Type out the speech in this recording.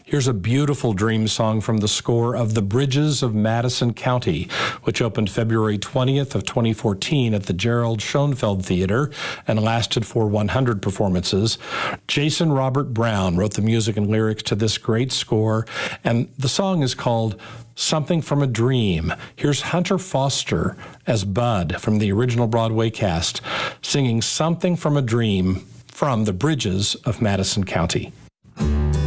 Here's a beautiful dream song from the score of The Bridges of Madison County, which opened February 20th of 2014 at the Gerald Schoenfeld Theater and lasted for 100 performances. Jason Robert Brown wrote the music and lyrics to this great score, and the song is called Something from a Dream. Here's Hunter Foster as Bud from the original Broadway cast, singing Something from a Dream from The Bridges of Madison County.